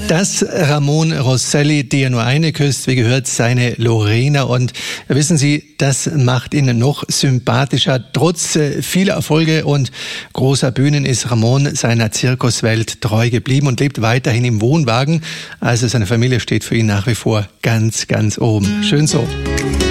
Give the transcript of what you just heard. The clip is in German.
Das Ramon Rosselli, der nur eine küsst, wie gehört, seine Lorena. Und wissen Sie, das macht ihn noch sympathischer. Trotz vieler Erfolge und großer Bühnen ist Ramon seiner Zirkuswelt treu geblieben und lebt weiterhin im Wohnwagen. Also seine Familie steht für ihn nach wie vor ganz, ganz oben. Schön so.